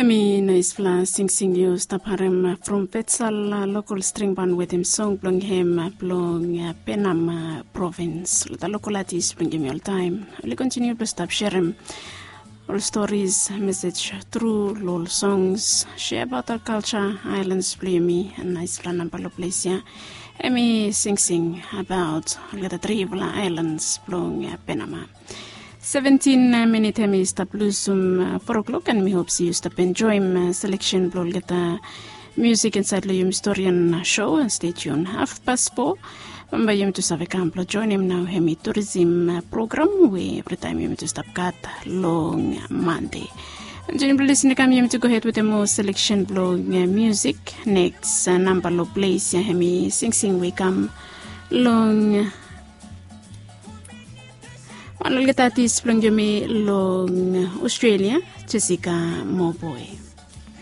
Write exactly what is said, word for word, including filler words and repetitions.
Emi nice fla sing sing you stop harem from Petzal local string band with him song blowing him blowing Penam province. The local artist bring him all time. We'll continue to stop sharing all stories, message through lol songs, share about our culture, islands play me and nice fla number place here. Emi sing sing about the three islands blowing Penama. seventeen minutes me stop lose um, four o'clock and me hope see you stop enjoy my selection blog get the music inside the historian show and stay tuned half past four by you to save camp join him now hemi tourism program we every time you to stop cut long Monday and you listen come you to go ahead with the more selection blog music next uh, number low place hemi sing sing we come long Ang lagatatis lang jami long Australia, Jessica Mowboy.